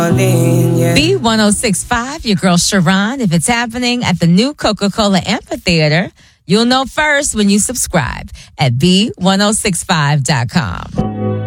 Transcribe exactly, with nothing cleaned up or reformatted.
B one oh six point five, your girl Sharon. If it's happening at the new Coca-Cola Amphitheater, you'll know first when you subscribe at B one oh six five dot com.